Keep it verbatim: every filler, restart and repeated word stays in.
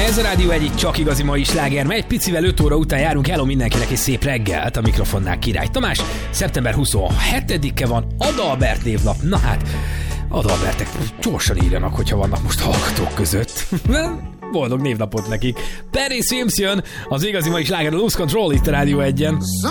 Ez a Rádió egy csak igazi mai sláger, mely egy picivel öt óra után járunk. Hello mindenkinek, és szép reggelt, a mikrofonnál Király Tamás. szeptember huszonhetedike van, Adalbert névnap. Na hát, Adalbertek gyorsan írjanak, hogyha vannak most hallgatók között. Boldog névnapot nekik. Perry Swims jön, az igazi mai sláger, a Lose Control itt a Rádió egyen.